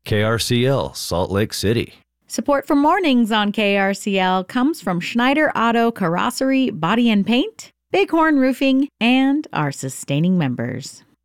KRCL, Salt Lake City. Support for Mornings on KRCL comes from Schneider Auto Carrossery Body and Paint, Bighorn Roofing, and our sustaining members.